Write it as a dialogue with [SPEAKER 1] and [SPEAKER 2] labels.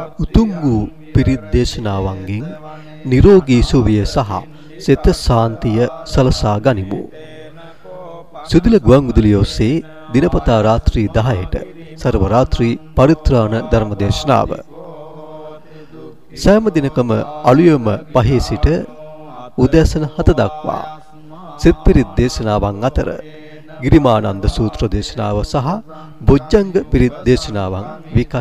[SPEAKER 1] උතුම් වූ පිරිත් දේශනාවන්ගෙන් නිරෝගී සුවය සහ සිත සාන්තිය සලසා ගනිමු. සුදුල ගුවන් විදුලිය ඔස්සේ දිනපතා රාත්‍රී 10ට සර්ව රාත්‍රී පරිත්‍රාණ ධර්ම දේශනාව. සෑම දිනකම අලුයම 5 සිට උදෑසන 7 දක්වා සිත් පිරිත් දේශනාවන් අතර ගිරිමානන්ද සූත්‍ර දේශනාව සහ බොජ්ජංග පිරිත් දේශනාවන්